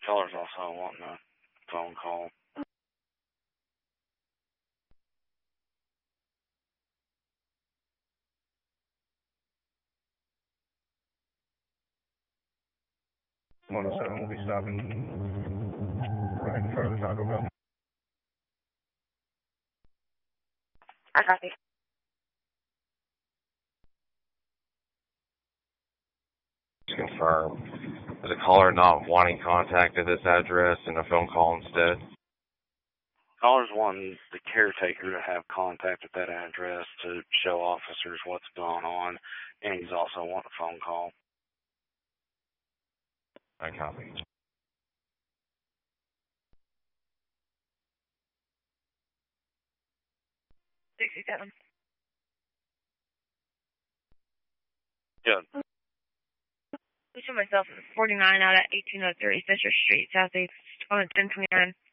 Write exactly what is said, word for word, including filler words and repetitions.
Caller's also wanting a phone call. one oh seven will be stopping right in front of the Taco Bell. I copy. Confirm. Is the caller not wanting contact at this address and a phone call instead? Caller's wanting the caretaker to have contact at that address to show officers what's going on, and he's also wanting a phone call. I copy. sixty-seven. Good. I show myself at forty-nine out at eighteen oh three Fisher Street, Southeast, on ten twenty-nine.